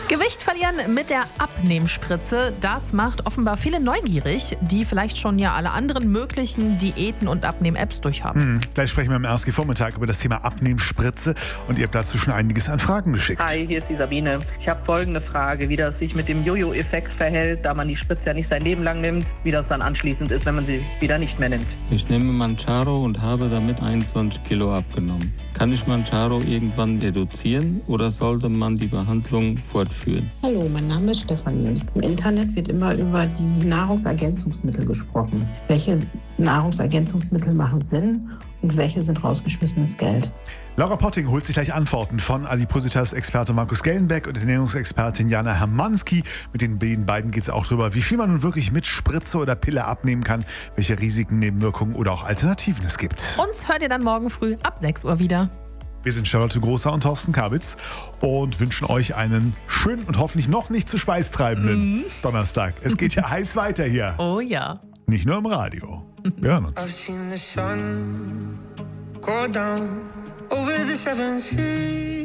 Gewicht verlieren mit der Abnehmspritze, das macht offenbar viele neugierig, die vielleicht schon ja alle anderen möglichen Diäten und Abnehm-Apps durchhaben. Gleich sprechen wir im ersten Vormittag über das Thema Abnehmspritze und ihr habt dazu schon einiges an Fragen geschickt. Hi, hier ist die Sabine. Ich habe folgende Frage, wie das sich mit dem Jojo-Effekt verhält, da man die Spritze ja nicht sein Leben lang nimmt, wie das dann anschließend ist, wenn man sie wieder nicht mehr nimmt. Ich nehme Manjaro und habe damit 21 Kilo abgenommen. Kann ich Manjaro irgendwann reduzieren oder sollte man die Behandlung fortführen? Hallo, mein Name ist Stefanie. Im Internet wird immer über die Nahrungsergänzungsmittel gesprochen. Welche Nahrungsergänzungsmittel machen Sinn und welche sind rausgeschmissenes Geld? Laura Potting holt sich gleich Antworten von Adipositas-Experte Markus Gellenbeck und Ernährungsexpertin Jana Hermanski. Mit den beiden geht es auch darüber, wie viel man nun wirklich mit Spritze oder Pille abnehmen kann, welche Risiken, Nebenwirkungen oder auch Alternativen es gibt. Uns hört ihr dann morgen früh ab 6 Uhr wieder. Wir sind Charlotte Großer und Thorsten Kabitz und wünschen euch einen schönen und hoffentlich noch nicht zu schweißtreibenden Donnerstag. Es geht ja heiß weiter hier. Oh ja. Nicht nur im Radio. Wir hören uns. I've seen the sun go down over the 7 seas.